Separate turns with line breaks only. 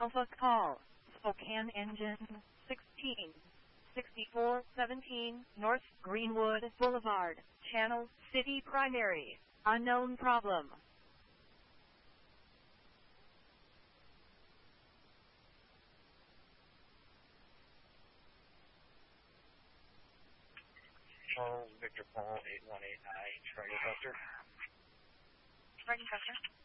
Alpha call. Spokane engine 166417 North Greenwood Boulevard, Channel City Primary. Unknown problem.
Charles Victor Paul 8189 Charlie Buster.
Charlie Buster.